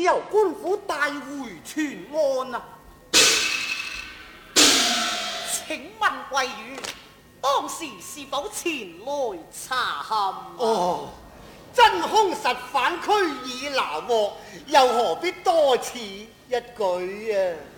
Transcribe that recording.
由官府帶回全案啊！ 請問貴院當時是否前來查勘？ 哦，真兇實犯，拘以拿獲，又何必多此一舉啊？